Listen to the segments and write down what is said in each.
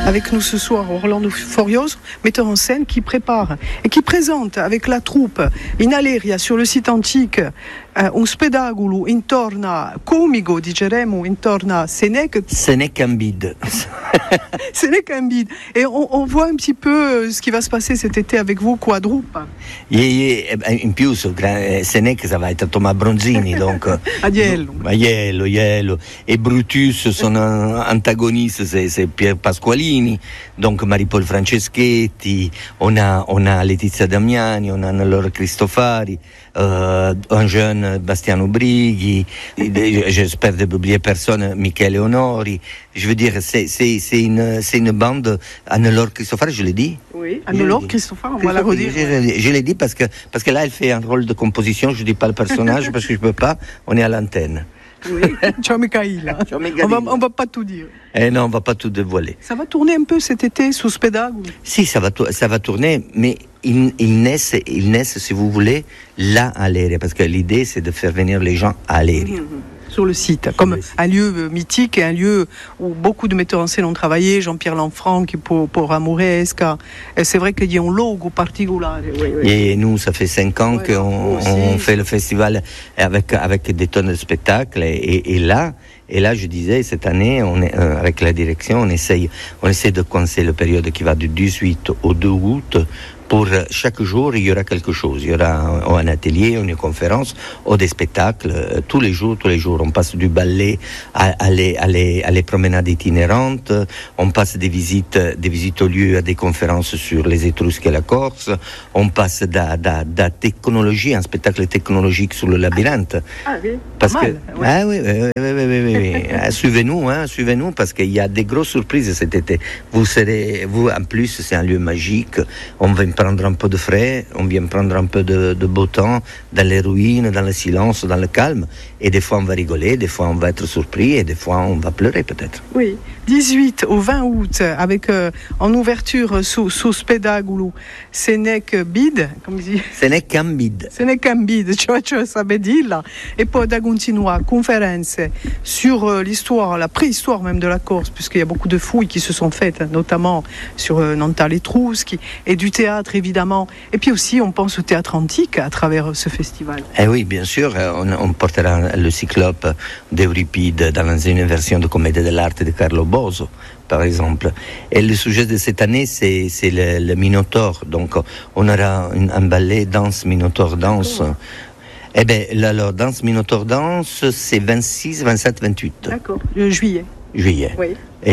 Avec nous ce soir Orlando Forioso, metteur en scène qui prépare et qui présente avec la troupe in Aleria sur le site antique un spettacolo intorno comico, diremo, intorno a Senec. Senec Ambide. Senec Ambide. Et on voit un petit peu ce qui va se passer cet été avec vous, Quadroupe. In più, Senec, ça va être Thomas Bronzini, donc. Aiello. Et Brutus, son antagoniste, c'est Pier Pasqualini, donc Marie-Paul Franceschetti, on a Letizia Damiani, on a Laura Cristofari, un jeune Bastiano Brighi, j'espère de n'oublier personne, Michele Honori. Je veux dire, c'est une bande. Anne-Laure Cristofari, je l'ai dit? Oui, Anne-Laure Cristofari, on va la redire. Je l'ai dit parce que là, elle fait un rôle de composition. Je ne dis pas le personnage parce que je ne peux pas. On est à l'antenne. Oui, ciao Michael. On va pas tout dire. Non, on va pas tout dévoiler. Ça va tourner un peu cet été sous Spettacolo? Si, ça va tourner, mais ils naissent, si vous voulez, là à Aleria, parce que l'idée, c'est de faire venir les gens à Aleria. Sur le site, comme un lieu mythique et un lieu où beaucoup de metteurs en scène ont travaillé, Jean-Pierre Lanfranc pour Amoresca. Et c'est vrai qu'il y a un logo particulier. Oui. Et nous, ça fait 5 ans qu'on fait le festival avec des tonnes de spectacles. Et là, je disais, cette année, avec la direction, on essaie de coincer la période qui va du 18 au 2 août. Pour chaque jour, il y aura quelque chose. Il y aura un atelier, une conférence, ou des spectacles. Tous les jours, on passe du ballet à les promenades itinérantes. On passe des visites au lieu à des conférences sur les Étrusques et la Corse. On passe de la technologie, un spectacle technologique sur le labyrinthe. Ah oui, parce pas que mal, oui. Suivez-nous, parce qu'il y a des grosses surprises cet été. Vous, en plus, c'est un lieu magique. On va prendre un peu de frais, on vient prendre un peu de beau temps dans les ruines, dans le silence, dans le calme. Et des fois, on va rigoler, des fois, on va être surpris, et des fois, on va pleurer peut-être. Oui, 18 au 20 août, avec en ouverture sous Spettacolo Senec Bid, come si dice? Senec Ambide. Senec Ambide, cioè sarebbe dirla. Et poi da continuare, conférences sur l'histoire, la préhistoire même de la Corse, puisqu'il y a beaucoup de fouilles qui se sont faites, notamment sur Nantal Etruschi, et du théâtre évidemment. Et puis aussi, on pense au théâtre antique à travers ce festival. Eh oui, bien sûr, on portera le Cyclope d'Euripide dans une version de Comédie de l'Arte de Carlo Boso, par exemple. Et le sujet de cette année, c'est le Minotaure. Donc, on aura un ballet danse, Minotaure danse. Oh. Eh bien, alors, danse, Minotaure danse, c'est 26, 27, 28. D'accord, juillet. Oui.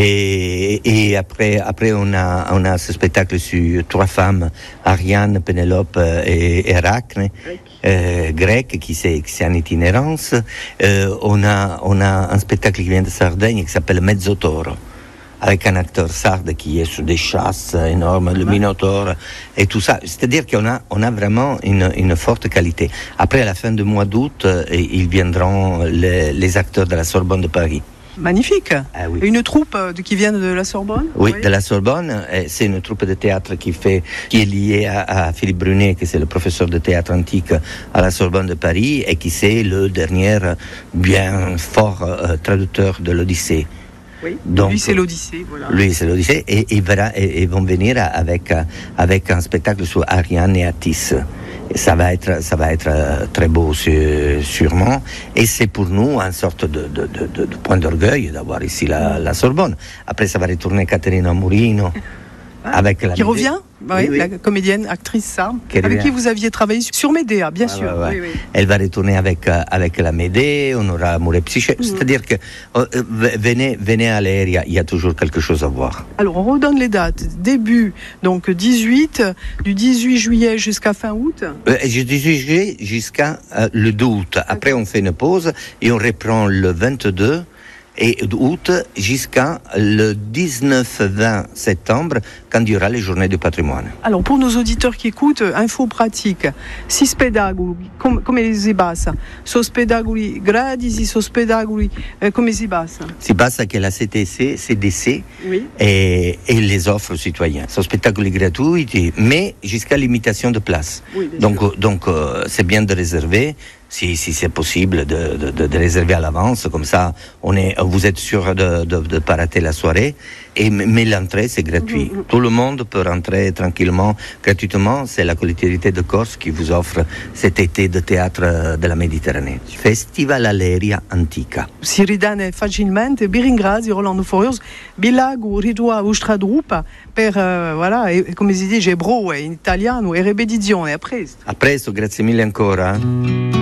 Et après on a ce spectacle sur 3 femmes, Ariane, Pénélope et Arachne, grecque qui c'est en itinérance. On a un spectacle qui vient de Sardaigne qui s'appelle Mezzotoro, avec un acteur sarde qui est sur des chasses énormes, le Minotaure et tout ça. C'est-à-dire qu'on a vraiment une forte qualité. Après, à la fin du mois d'août, ils viendront les acteurs de la Sorbonne de Paris. Magnifique. Ah oui. Une troupe qui vient de la Sorbonne? Oui, de la Sorbonne. C'est une troupe de théâtre qui est liée à Philippe Brunet, qui c'est le professeur de théâtre antique à la Sorbonne de Paris et qui c'est le dernier bien fort traducteur de l'Odyssée. Oui, donc, lui c'est l'Odyssée, voilà. Lui c'est l'Odyssée et ils vont venir avec un spectacle sur Ariane et Attis. Et ça va être très beau sûrement, et c'est pour nous une sorte de point d'orgueil d'avoir ici la Sorbonne. Après ça va retourner Caterina Murino avec la qui revient, oui. La comédienne, actrice sarde, avec qui vous aviez travaillé sur Médée, bien sûr. Ouais. Oui. Elle va retourner avec la Médée, on aura Amour et Psyché. C'est-à-dire que venez à Aleria, il y a toujours quelque chose à voir. Alors on redonne les dates. Début donc du 18 juillet jusqu'à fin août. Du 18 juillet jusqu'à le 2 août. Après on fait une pause et on reprend le 22 et août jusqu'à le 19-20 septembre, quand il y aura les journées du patrimoine. Alors, pour nos auditeurs qui écoutent, info pratique, si spettacoli, come si basa? So spettacoli gratis, so spettacoli, come si basa? Si basa che la CDC oui. et les offre aux citoyens. So spettacoli gratuiti, mais jusqu'à limitation de place. Oui, donc c'est bien de réserver. si c'est possible, de réserver à l'avance, comme ça, vous êtes sûr de ne pas rater la soirée. Mais l'entrée, c'est gratuit. Tout le monde peut rentrer tranquillement, gratuitement. C'est la collectivité de Corse qui vous offre cet été de théâtre de la Méditerranée. Festival Aleria Antica. Si ridane facilmente, vi ringrazio Rolando Furios, bilago ridua ustra drupa per, voilà, e come si dice, bro in italiano, e rebedizione. A presto. A presto, grazie mille ancora.